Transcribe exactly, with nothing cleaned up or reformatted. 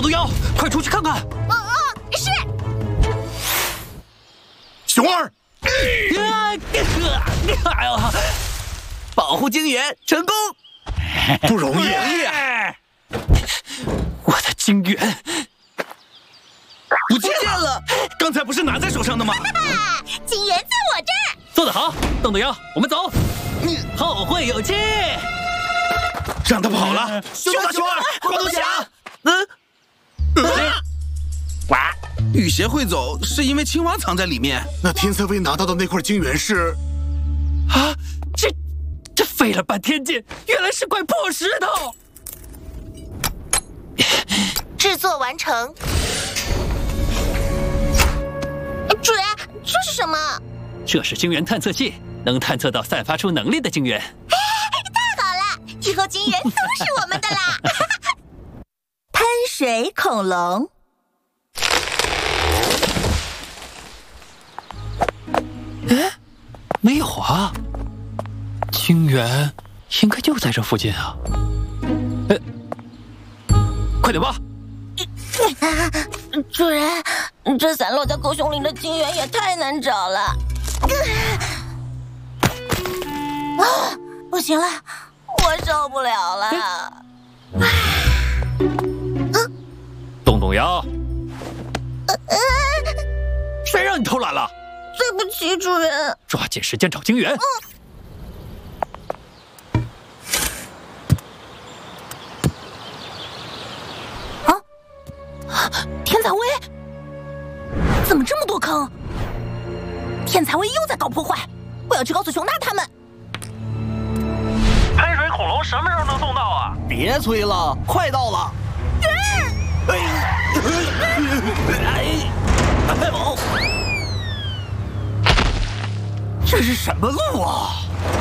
豆豆妖，快出去看看！ 哦哦，是。 熊儿， 哎呦，保护精元成功， 不容易啊！我的精元不见了，刚才不是拿在手上的吗？ 精元在我这儿。 做得好，豆豆妖，我们走。后会有期。 让他跑了，熊大熊二，光头强。 嗯。 哇！雨鞋会走，是因为青蛙藏在里面。 那天策卫拿到的那块晶元是？ 啊，这这费了半天劲，原来是块破石头。 制作完成。主人，这是什么？ 这是晶元探测器，能探测到散发出能力的晶元。 太好了，以后晶元都是我们的啦！ 喷水恐龙。 哎，没有啊，晶元应该就在这附近啊。呃，快点吧。 主人，这散落在狗熊林的晶元也太难找了。啊，不行了，我受不了了。 洞洞妖，谁让你偷懒了？ 对不起，主人。 抓紧时间找晶元。 啊！天采薇，怎么这么多坑？天采薇又在搞破坏，我要去告诉熊大他们。 喷水恐龙什么时候能送到啊？ 别催了，快到了。哎， 这是什么路啊？